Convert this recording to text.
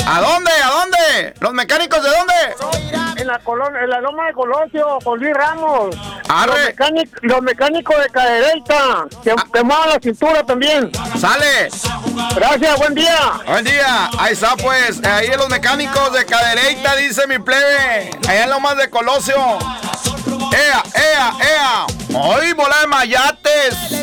¿A dónde? ¿A dónde? ¿Los mecánicos de dónde? En la loma de Colosio, con Luis Ramos. Arre. Los mecánicos de Cadereyta, que muevan la cintura también. ¡Sale! Gracias, buen día. Buen día. Ahí está, pues. Ahí en los mecánicos de Cadereyta, dice mi plebe. Allá en Lomas de Colosio. ¡Ea, ea, ea! ¡Ay, bola de mayates!